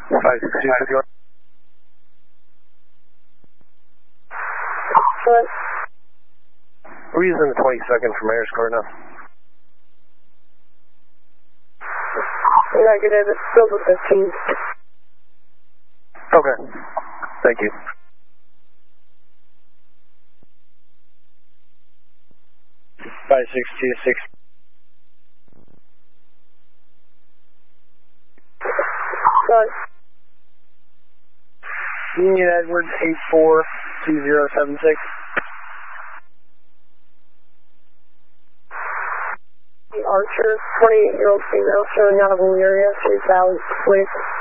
562. What? We're using the 22nd from Mayor's Court now. Negative, it's still the 15th. Okay. Thank you. Five 626. What? Union Edwards 842076. The Archer, 28-year-old female, showing out of Elyria, 3,000, please.